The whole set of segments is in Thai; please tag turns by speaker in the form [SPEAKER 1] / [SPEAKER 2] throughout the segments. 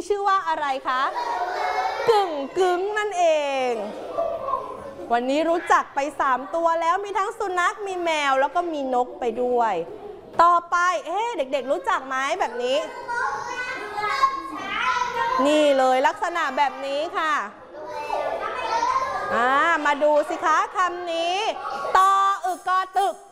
[SPEAKER 1] ชื่อว่าอะไรคะกึ่งกึ๋งนั่นเองวันนี้รู้จักไป3ตัวแล้วมีทั้งสุนัขมีแมวแล้วก็มีนกไปด้วยต่อไปเด็กๆรู้จักไหมแบบนี้นี่เลยลักษณะแบบนี้ค่ะมาดูสิคะคำนี้ตออึกกอตึก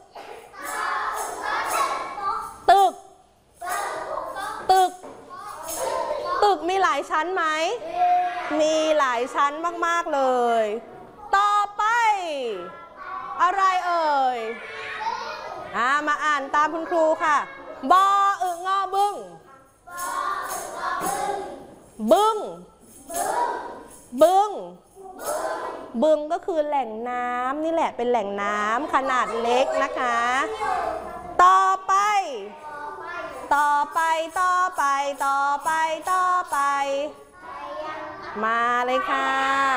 [SPEAKER 1] ตึกตึกตึกมีหลายชั้นไหมมีหลายชั้นมากๆเลยต่อไปอะไรเอ่ยมาอ่านตามคุณครูค่ะบออึงอบึ้งบึ้งบึ้งบึงก็คือแหล่งน้ำนี่แหละเป็นแหล่งน้ำขนาดเล็กนะคะต่อไปต่อไปต่อไปต่อไปต่อไปมาเลยค่ะ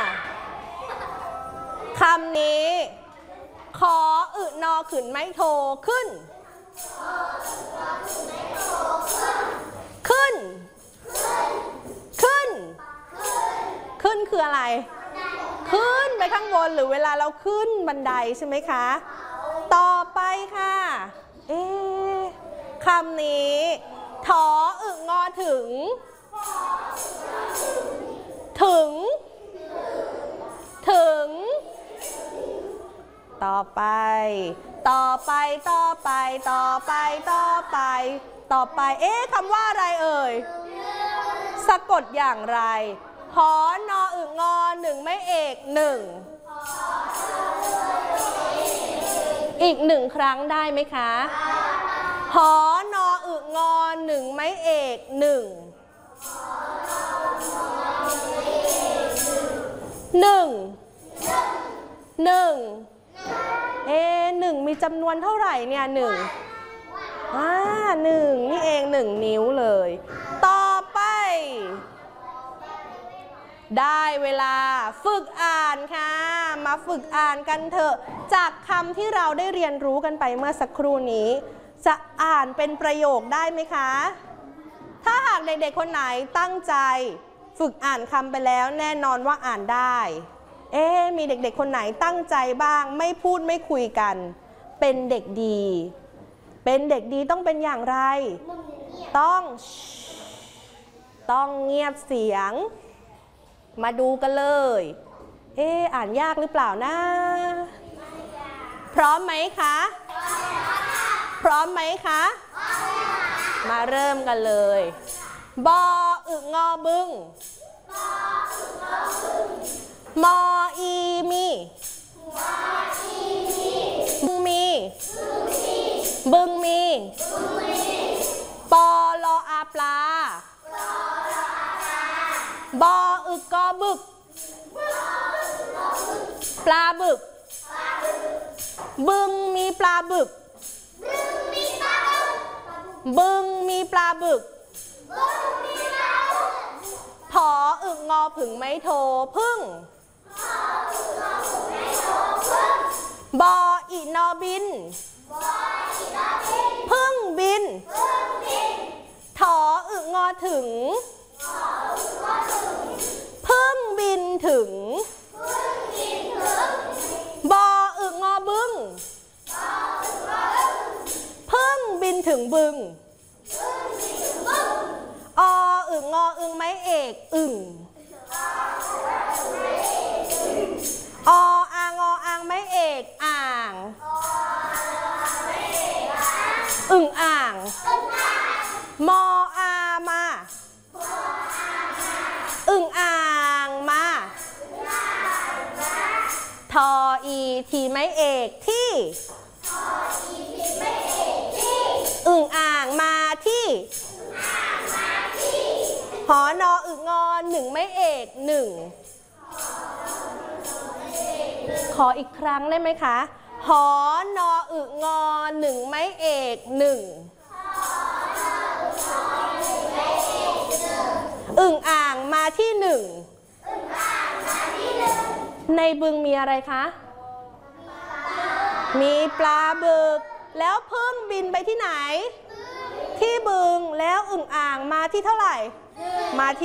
[SPEAKER 1] คำนี้ขออึนอขึ้นไม่โทขึ้นขึ้นขึ้นขึ้นคืออะไรขึ้นไปข้างบนหรือเวลาเราขึ้นบันไดใช่ไหมคะต่อไปค่ะคำนี้ถออึงอถึงถึงถึงต่อไปต่อไปต่อไปต่อไปต่อไปต่อไปคำว่าอะไรเอ่ยสะกดอย่างไรหอนออึงอหนึ่งไม่เอกหนึ่งอีก1ครั้งได้ไหมคะหอนออึงอหนึ่งไม่เอกหนึ่งหนึ่งหนึ่งหนึ่งมีจำนวนเท่าไหร่เนี่ย1หนึ่งนี่เอง1 นิ้วเลยต่อไปได้เวลาฝึกอ่านค่ะมาฝึกอ่านกันเถอะจากคำที่เราได้เรียนรู้กันไปเมื่อสักครู่นี้จะอ่านเป็นประโยคได้ไหมคะถ้าหากเด็กๆคนไหนตั้งใจฝึกอ่านคำไปแล้วแน่นอนว่าอ่านได้มีเด็กๆคนไหนตั้งใจบ้างไม่พูดไม่คุยกันเป็นเด็กดีเป็นเด็กดีต้องเป็นอย่างไรต้องเงียบเสียงมาดูกันเลยอ่านยากหรือเปล่านะพร้อมไหมคะพร้อมไหมคะมาเริ่มกันเลยบออึงอบึ้งมออีมีบึงมีบึงมีปอลออาปลาบออึกกอบึกปลาบึกบึงมีปลาบึกบึงมีปลาบึกผออึกงอผึ่งไม่โทพึ่งบออีนอบินพึ่งบินถออึกงอถึงพึ่งบินถึงบออึกงอบึ้งพึ่งบินถึงบึงออึกงออึงไม้เอกอึ่งออางออ่างไม้เอกอ่างอึ่งอ่างมออามาอึ่งอ่างมาทออีทีไม้เอกที่อึ่งอ่างมาที่หอนออึกงอหนึ่งไม้เอกหนึ่งขออีกครั้งได้ไหมคะหอนออึกงอหนึ่งไม้เอกหนึ่งอึ่งอ่างมาที่หนึ่งในบึงมีอะไรคะมีปลาบึกแล้วพึ่งบินไปที่ไหนที่บึงแล้วอึ่งอ่างมาที่เท่าไหร่มาที่